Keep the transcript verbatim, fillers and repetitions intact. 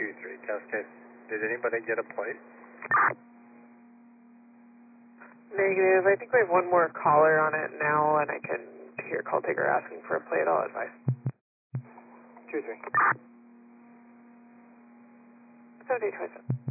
two three, Cascade. Did anybody get a plate? Negative. I think we have one more caller on it now, and I can hear call taker asking for a plate. I'll advise. two three. seventy twenty-seven.